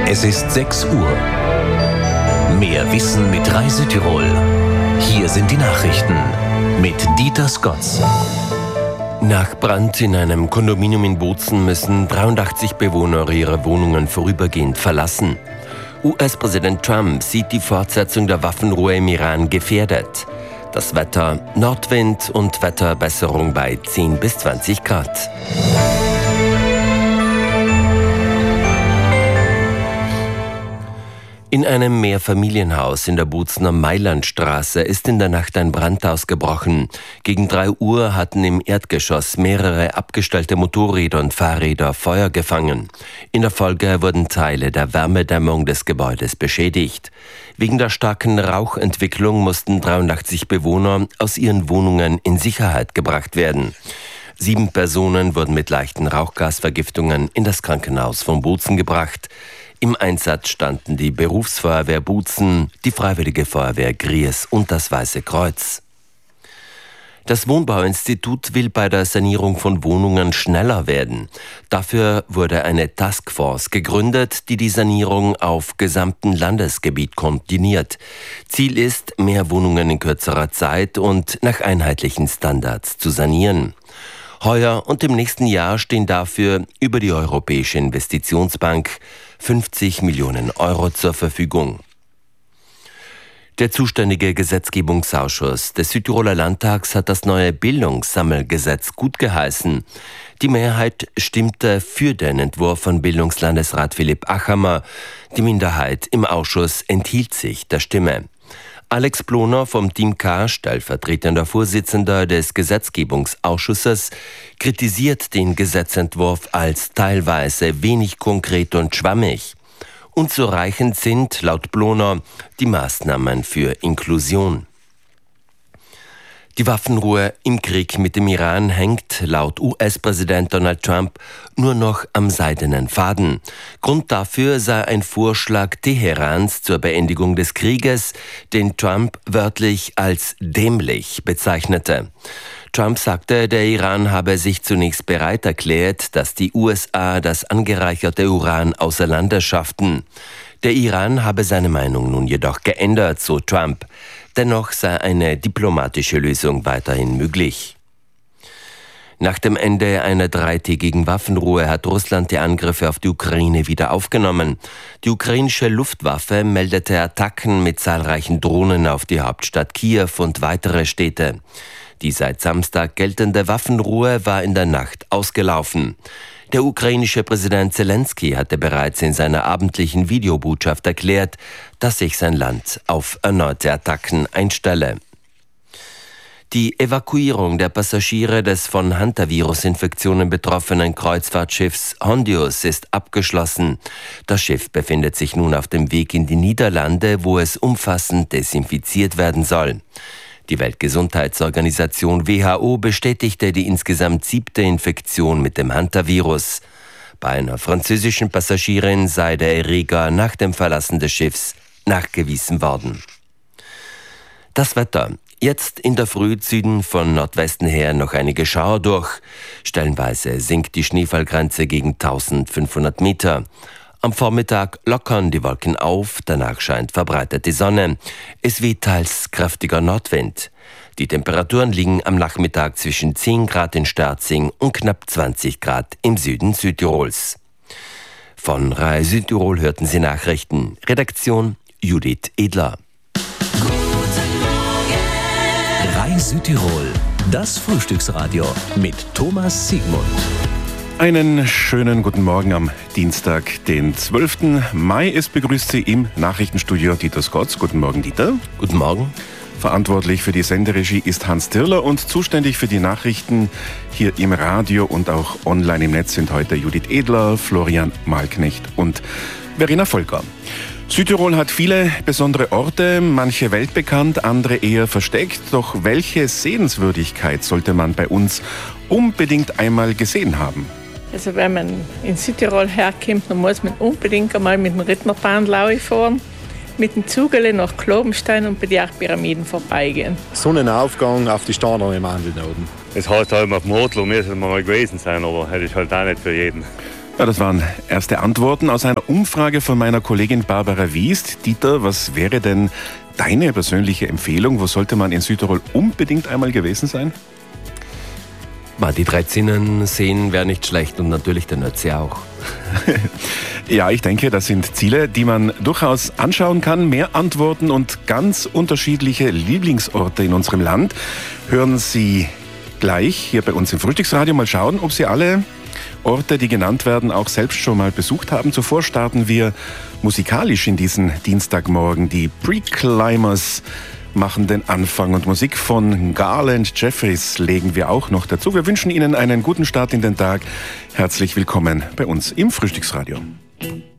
Es ist 6 Uhr. Mehr Wissen mit Reisetirol. Hier sind die Nachrichten mit Dieter Scotts. Nach Brand in einem Kondominium in Bozen müssen 83 Bewohner ihre Wohnungen vorübergehend verlassen. US-Präsident Trump sieht die Fortsetzung der Waffenruhe im Iran gefährdet. Das Wetter: Nordwind und Wetterbesserung bei 10 bis 20 Grad. In einem Mehrfamilienhaus in der Bozener Mailandstraße ist in der Nacht ein Brand ausgebrochen. Gegen 3 Uhr hatten im Erdgeschoss mehrere abgestellte Motorräder und Fahrräder Feuer gefangen. In der Folge wurden Teile der Wärmedämmung des Gebäudes beschädigt. Wegen der starken Rauchentwicklung mussten 83 Bewohner aus ihren Wohnungen in Sicherheit gebracht werden. 7 Personen wurden mit leichten Rauchgasvergiftungen in das Krankenhaus von Bozen gebracht. Im Einsatz standen die Berufsfeuerwehr Bozen, die Freiwillige Feuerwehr Gries und das Weiße Kreuz. Das Wohnbauinstitut will bei der Sanierung von Wohnungen schneller werden. Dafür wurde eine Taskforce gegründet, die die Sanierung auf gesamtem Landesgebiet koordiniert. Ziel ist, mehr Wohnungen in kürzerer Zeit und nach einheitlichen Standards zu sanieren. Heuer und im nächsten Jahr stehen dafür über die Europäische Investitionsbank 50 Millionen Euro zur Verfügung. Der zuständige Gesetzgebungsausschuss des Südtiroler Landtags hat das neue Bildungssammelgesetz gutgeheißen. Die Mehrheit stimmte für den Entwurf von Bildungslandesrat Philipp Achammer. Die Minderheit im Ausschuss enthielt sich der Stimme. Alex Ploner vom Team K, stellvertretender Vorsitzender des Gesetzgebungsausschusses, kritisiert den Gesetzentwurf als teilweise wenig konkret und schwammig. Unzureichend sind, laut Ploner, die Maßnahmen für Inklusion. Die Waffenruhe im Krieg mit dem Iran hängt laut US-Präsident Donald Trump nur noch am seidenen Faden. Grund dafür sei ein Vorschlag Teherans zur Beendigung des Krieges, den Trump wörtlich als dämlich bezeichnete. Trump sagte, der Iran habe sich zunächst bereit erklärt, dass die USA das angereicherte Uran außer Landes schafften. Der Iran habe seine Meinung nun jedoch geändert, so Trump. Dennoch sei eine diplomatische Lösung weiterhin möglich. Nach dem Ende einer 3-tägigen Waffenruhe hat Russland die Angriffe auf die Ukraine wieder aufgenommen. Die ukrainische Luftwaffe meldete Attacken mit zahlreichen Drohnen auf die Hauptstadt Kiew und weitere Städte. Die seit Samstag geltende Waffenruhe war in der Nacht ausgelaufen. Der ukrainische Präsident Zelensky hatte bereits in seiner abendlichen Videobotschaft erklärt, dass sich sein Land auf erneute Attacken einstelle. Die Evakuierung der Passagiere des von Hantavirus-Infektionen betroffenen Kreuzfahrtschiffs Hondius ist abgeschlossen. Das Schiff befindet sich nun auf dem Weg in die Niederlande, wo es umfassend desinfiziert werden soll. Die Weltgesundheitsorganisation WHO bestätigte die insgesamt 7. Infektion mit dem Hantavirus. Bei einer französischen Passagierin sei der Erreger nach dem Verlassen des Schiffs nachgewiesen worden. Das Wetter. Jetzt in der Früh ziehen von Nordwesten her noch einige Schauer durch. Stellenweise sinkt die Schneefallgrenze gegen 1500 Meter. Am Vormittag lockern die Wolken auf, danach scheint verbreitet die Sonne. Es weht teils kräftiger Nordwind. Die Temperaturen liegen am Nachmittag zwischen 10 Grad in Sterzing und knapp 20 Grad im Süden Südtirols. Von Rai Südtirol hörten Sie Nachrichten. Redaktion Judith Edler. Rai Südtirol, das Frühstücksradio mit Thomas Siegmund. Einen schönen guten Morgen am Dienstag, den 12. Mai. Es begrüßt Sie im Nachrichtenstudio Dieter Scotts. Guten Morgen, Dieter. Guten Morgen. Verantwortlich für die Senderegie ist Hans Tirler und zuständig für die Nachrichten hier im Radio und auch online im Netz sind heute Judith Edler, Florian Malknecht und Verena Volker. Südtirol hat viele besondere Orte, manche weltbekannt, andere eher versteckt. Doch welche Sehenswürdigkeit sollte man bei uns unbedingt einmal gesehen haben? Also wenn man in Südtirol herkommt, dann muss man unbedingt einmal mit dem Rittnerbahn fahren, mit dem Zugele nach Klobenstein und bei den Pyramiden vorbeigehen. Sonnenaufgang auf die Starner im Andeln oben. Es heißt halt auf dem Hotlo, müssen wir mal gewesen sein, aber das ist halt auch nicht für jeden. Ja, das waren erste Antworten aus einer Umfrage von meiner Kollegin Barbara Wiest. Dieter, was wäre denn deine persönliche Empfehlung? Wo sollte man in Südtirol unbedingt einmal gewesen sein? Die 3 Zinnen sehen wäre nicht schlecht und natürlich der Nötzi auch. Ja, ich denke, das sind Ziele, die man durchaus anschauen kann. Mehr Antworten und ganz unterschiedliche Lieblingsorte in unserem Land hören Sie gleich hier bei uns im Frühstücksradio. Mal schauen, ob Sie alle Orte, die genannt werden, auch selbst schon mal besucht haben. Zuvor starten wir musikalisch in diesen Dienstagmorgen. Die Pre-Climbers machen den Anfang und Musik von Garland Jeffries legen wir auch noch dazu. Wir wünschen Ihnen einen guten Start in den Tag. Herzlich willkommen bei uns im Frühstücksradio.